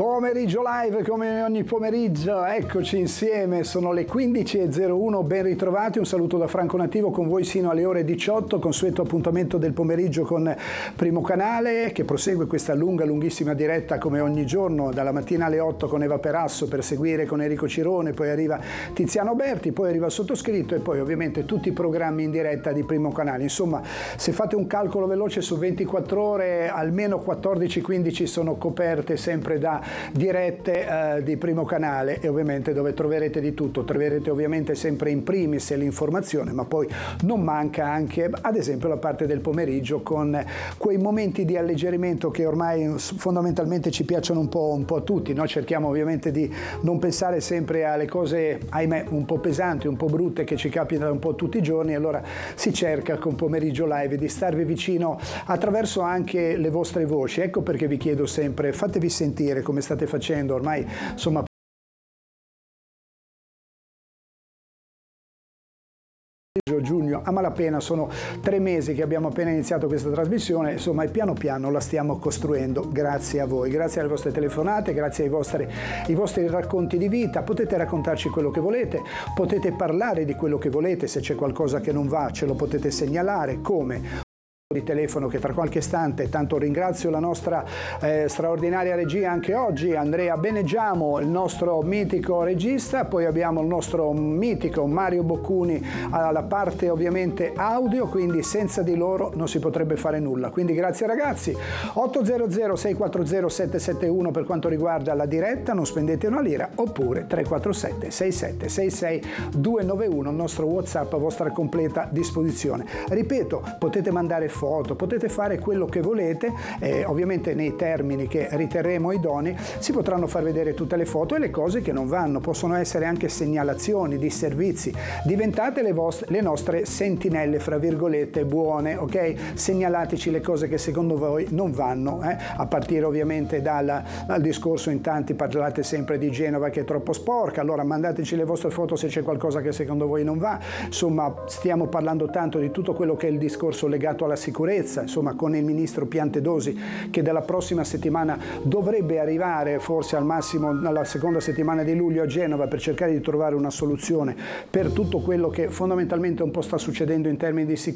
Pomeriggio live come ogni pomeriggio, eccoci insieme, sono le 15:01, ben ritrovati, un saluto da Franco Nativo con voi sino alle ore 18, consueto appuntamento del pomeriggio con Primo Canale che prosegue questa lunghissima diretta come ogni giorno dalla mattina alle 8 con Eva Perasso per seguire con Enrico Cirone, poi arriva Tiziano Berti, poi arriva il sottoscritto e poi ovviamente tutti i programmi in diretta di Primo Canale. Insomma, se fate un calcolo veloce su 24 ore almeno 14-15 sono coperte sempre da dirette di Primo Canale e ovviamente dove troverete di tutto, troverete ovviamente sempre in primis l'informazione, ma poi non manca anche ad esempio la parte del pomeriggio con quei momenti di alleggerimento che ormai fondamentalmente ci piacciono un po' a tutti, no? Cerchiamo ovviamente di non pensare sempre alle cose ahimè un po' pesanti, un po' brutte che ci capitano un po' tutti i giorni, allora si cerca con Pomeriggio Live di starvi vicino attraverso anche le vostre voci. Ecco perché vi chiedo sempre, fatevi sentire come state facendo ormai, insomma, giugno a malapena, sono 3 mesi che abbiamo appena iniziato questa trasmissione, insomma, e piano piano la stiamo costruendo grazie a voi, grazie alle vostre telefonate, grazie ai vostri racconti di vita. Potete raccontarci quello che volete, potete parlare di quello che volete, se c'è qualcosa che non va ce lo potete segnalare, come di telefono che tra qualche istante, tanto ringrazio la nostra straordinaria regia anche oggi, Andrea Beneggiamo, il nostro mitico regista, poi abbiamo il nostro mitico Mario Boccuni alla parte ovviamente audio, quindi senza di loro non si potrebbe fare nulla, quindi grazie ragazzi. 800 640 771 per quanto riguarda la diretta, non spendete una lira, oppure 347 6766 291 il nostro WhatsApp a vostra completa disposizione. Ripeto, potete mandare foto, potete fare quello che volete, ovviamente nei termini che riterremo idonei, si potranno far vedere tutte le foto e le cose che non vanno, possono essere anche segnalazioni di servizi, diventate le nostre sentinelle fra virgolette buone, ok? Segnalateci le cose che secondo voi non vanno, a partire ovviamente dal discorso, in tanti parlate sempre di Genova che è troppo sporca, allora mandateci le vostre foto se c'è qualcosa che secondo voi non va, insomma stiamo parlando tanto di tutto quello che è il discorso legato alla sicurezza, insomma con il ministro Piantedosi che dalla prossima settimana dovrebbe arrivare forse al massimo nella seconda settimana di luglio a Genova per cercare di trovare una soluzione per tutto quello che fondamentalmente un po' sta succedendo in termini di sicurezza